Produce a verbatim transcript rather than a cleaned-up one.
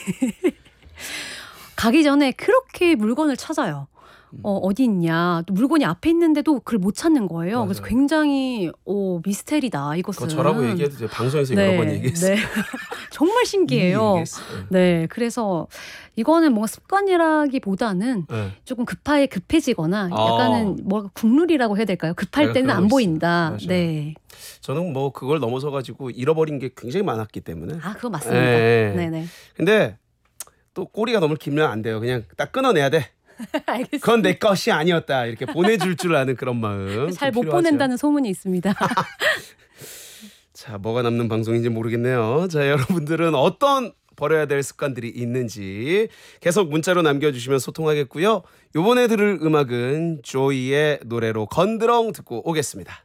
가기 전에 그렇게 물건을 찾아요. 어, 어디 있냐. 또 물건이 앞에 있는데도 그걸 못 찾는 거예요. 맞아요. 그래서 굉장히 오, 미스테리다 이것은. 그거 저라고 얘기해도 돼요. 방송에서 네, 여러 번 얘기했어요. 네. 정말 신기해요. 얘기했어요. 네, 그래서 이거는 뭔가 습관이라기보다는 네. 조금 급하게 급해지거나 아. 약간은 뭐가 국룰이라고 해야 될까요? 급할 내가 때는 그런 안 거 보인다. 있어요. 맞아요. 네. 저는 뭐 그걸 넘어서 가지고 잃어버린 게 굉장히 많았기 때문에. 아, 그거 맞습니다. 네. 네네. 근데 또 꼬리가 너무 길면 안 돼요. 그냥 딱 끊어내야 돼. 알겠습니다. 그건 내 것이 아니었다. 이렇게 보내줄 줄 아는 그런 마음. 잘 좀 못 필요하죠. 보낸다는 소문이 있습니다. 자, 뭐가 남는 방송인지 모르겠네요. 자, 여러분들은 어떤 버려야 될 습관들이 있는지 계속 문자로 남겨주시면 소통하겠고요. 이번에 들을 음악은 조이의 노래로 건드렁 듣고 오겠습니다.